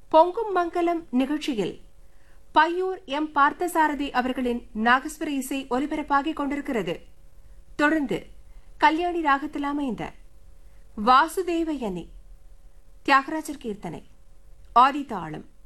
பொங்கும் மங்கலம் நிகழ்ச்சியில் பையூர் எம் பார்த்தசாரதி அவர்களின் நாகஸ்வர இசை ஒலிபரப்பாகிக் கொண்டிருக்கிறது. தொடர்ந்து கல்யாணி ராகத்தில் அமைந்த வாசுதேவயனி தியாகராஜர் கீர்த்தனை ஆதிதாளம்.